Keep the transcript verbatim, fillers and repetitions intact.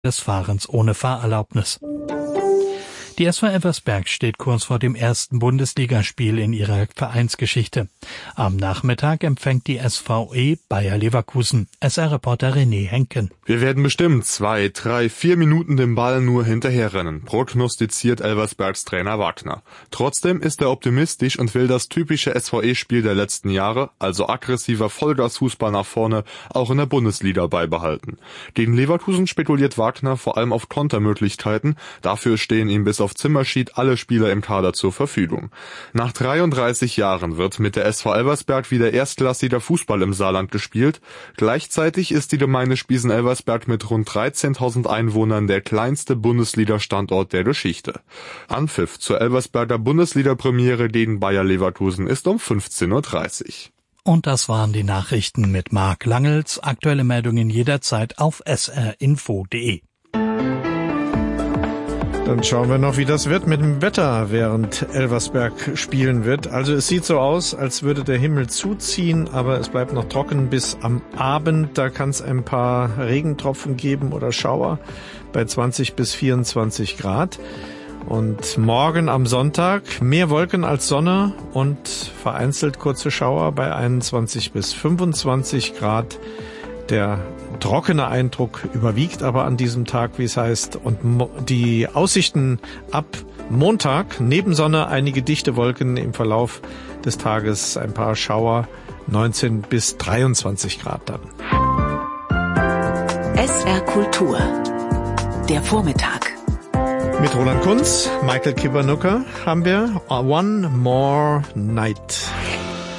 des Fahrens ohne Fahrerlaubnis. Die S V Elversberg steht kurz vor dem ersten Bundesligaspiel in ihrer Vereinsgeschichte. Am Nachmittag empfängt die S V E Bayer Leverkusen. S R-Reporter René Henken. Wir werden bestimmt zwei, drei, vier Minuten dem Ball nur hinterherrennen, prognostiziert Elversbergs Trainer Wagner. Trotzdem ist er optimistisch und will das typische S V E-Spiel der letzten Jahre, also aggressiver Vollgasfußball nach vorne, auch in der Bundesliga beibehalten. Gegen Leverkusen spekuliert Wagner vor allem auf Kontermöglichkeiten, dafür stehen ihm bis auf Zimmerschied alle Spieler im Kader zur Verfügung. Nach dreiunddreißig Jahren wird mit der S V Elversberg wieder erstklassiger Fußball im Saarland gespielt. Gleichzeitig ist die Gemeinde Spiesen-Elversberg mit rund dreizehntausend Einwohnern der kleinste Bundesliga-Standort der Geschichte. Anpfiff zur Elversberger Bundesliga-Premiere gegen Bayer Leverkusen ist um fünfzehn Uhr dreißig. Und das waren die Nachrichten mit Marc Langels. Aktuelle Meldungen jederzeit auf s r info punkt d e. Dann schauen wir noch, wie das wird mit dem Wetter, während Elversberg spielen wird. Also es sieht so aus, als würde der Himmel zuziehen, aber es bleibt noch trocken bis am Abend. Da kann es ein paar Regentropfen geben oder Schauer bei zwanzig bis vierundzwanzig Grad. Und morgen am Sonntag mehr Wolken als Sonne und vereinzelt kurze Schauer bei einundzwanzig bis fünfundzwanzig Grad. Der trockene Eindruck überwiegt aber an diesem Tag, wie es heißt. Und die Aussichten ab Montag, neben Sonne einige dichte Wolken im Verlauf des Tages, ein paar Schauer, neunzehn bis dreiundzwanzig Grad dann. S R Kultur, der Vormittag. Mit Roland Kunz, Michael Kiwanuka haben wir One More Night.